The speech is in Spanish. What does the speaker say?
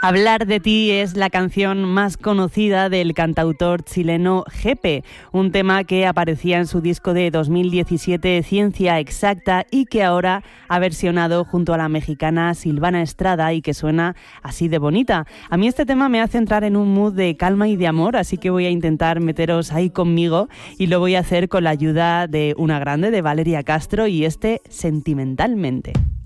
Hablar de ti es la canción más conocida del cantautor chileno Jepe, un tema que aparecía en su disco de 2017 Ciencia Exacta y que ahora ha versionado junto a la mexicana Silvana Estrada y que suena así de bonita. A mí este tema me hace entrar en un mood de calma y de amor, así que voy a intentar meteros ahí conmigo y lo voy a hacer con la ayuda de una grande, de Valeria Castro, y Sentimentalmente.